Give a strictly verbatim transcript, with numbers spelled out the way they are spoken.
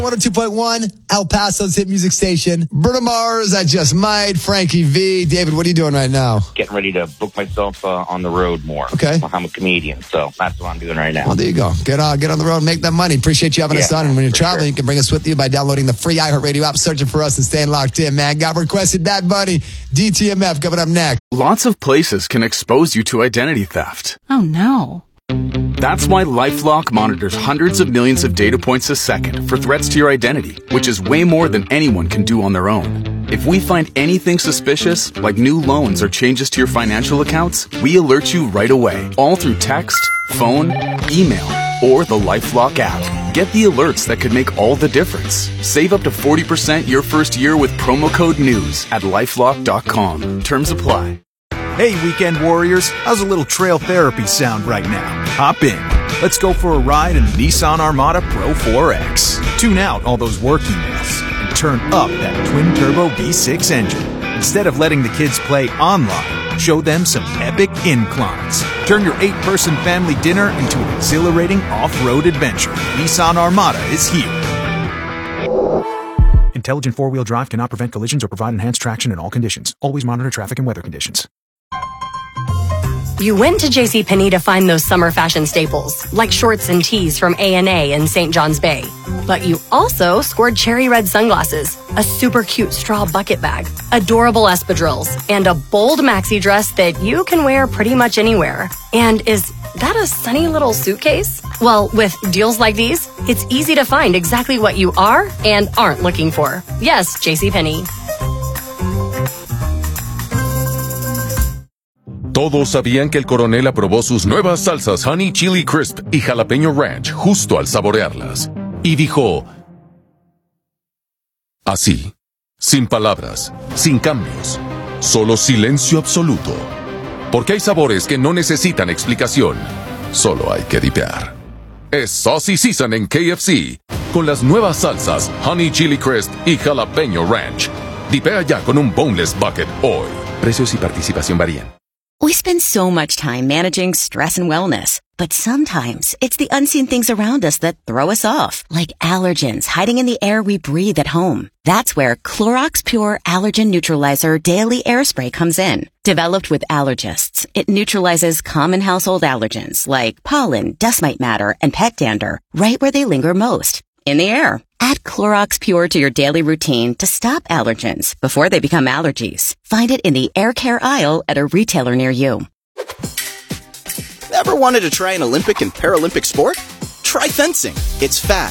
one oh two point one, El Paso's hit music station. Bruno Mars, I Just Might, Frankie V. David, what are you doing right now? Getting ready to book myself uh, on the road more. Okay. I'm a comedian, so that's what I'm doing right now. Well, there you go. Get on, get on the road, make that money. Appreciate you having Yeah, us on. And when you're traveling, sure. you can bring us with you by downloading the free iHeartRadio app, searching for us and staying locked in, man. Got requested Bad Bunny, D T M F coming up next. Lots of places can expose you to identity theft. Oh, no. That's why LifeLock monitors hundreds of millions of data points a second for threats to your identity, which is way more than anyone can do on their own. If we find anything suspicious, like new loans or changes to your financial accounts, we alert you right away, all through text, phone, email, or the LifeLock app. Get the alerts that could make all the difference. Save up to forty percent your first year with promo code NEWS at lifelock dot com. Terms apply. Hey, weekend warriors, how's a little trail therapy sound right now? Hop in. Let's go for a ride in the Nissan Armada Pro four X. Tune out all those work emails and turn up that twin-turbo V six engine. Instead of letting the kids play online, show them some epic inclines. Turn your eight-person family dinner into an exhilarating off-road adventure. Nissan Armada is here. Intelligent four-wheel drive cannot prevent collisions or provide enhanced traction in all conditions. Always monitor traffic and weather conditions. You went to JCPenney to find those summer fashion staples, like shorts and tees from A and A in Saint John's Bay. But you also scored cherry red sunglasses, a super cute straw bucket bag, adorable espadrilles, and a bold maxi dress that you can wear pretty much anywhere. And is that a sunny little suitcase? Well, with deals like these, it's easy to find exactly what you are and aren't looking for. Yes, JCPenney. Todos sabían que el coronel aprobó sus nuevas salsas Honey Chili Crisp y Jalapeño Ranch justo al saborearlas. Y dijo, así, sin palabras, sin cambios, solo silencio absoluto. Porque hay sabores que no necesitan explicación, solo hay que dipear. Es Saucy Season en K F C, con las nuevas salsas Honey Chili Crisp y Jalapeño Ranch. Dipea ya con un boneless bucket hoy. Precios y participación varían. We spend so much time managing stress and wellness, but sometimes it's the unseen things around us that throw us off, like allergens hiding in the air we breathe at home. That's where Clorox Pure Allergen Neutralizer Daily Air Spray comes in. Developed with allergists, it neutralizes common household allergens like pollen, dust mite matter, and pet dander right where they linger most, in the air. Add Clorox Pure to your daily routine to stop allergens before they become allergies. Find it in the air care aisle at a retailer near you. Ever wanted to try an Olympic and Paralympic sport? Try fencing. It's fast,